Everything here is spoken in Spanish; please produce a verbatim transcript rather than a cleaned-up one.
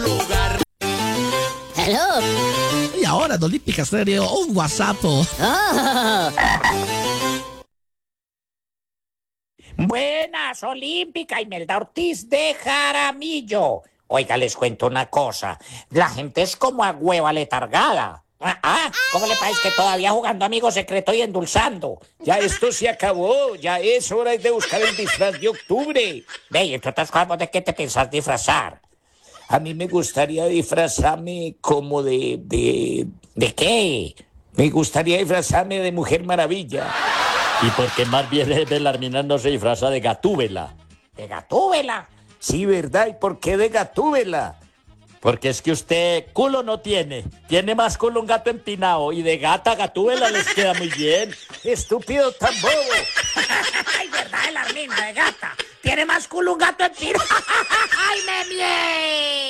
Hello. Y ahora en Olímpica Stereo, un WhatsApp. Oh. Buenas, Olímpica, Imelda Ortiz de Jaramillo. Oiga, les cuento una cosa. La gente es como a hueva letargada. Ah, ah, ¿cómo le parece que todavía jugando amigo secreto y endulzando? Ya esto se acabó, ya es hora de buscar el disfraz de octubre. Ve, y entre otras cosas, ¿vos ¿de qué te pensás disfrazar? A mí me gustaría disfrazarme como de... ¿De, ¿De qué? Me gustaría disfrazarme de Mujer Maravilla. Y porque más bien Belarmina no se disfraza de Gatúbela. ¿De Gatúbela? Sí, ¿verdad? ¿Y por qué de Gatúbela? Porque es que usted culo no tiene. Tiene más culo un gato empinado. Y de gata a Gatúbela les queda muy bien. Estúpido tan bobo. Ay, verdad, el Armindo de gata. Tiene más culo un gato empinado. Ay, me mie.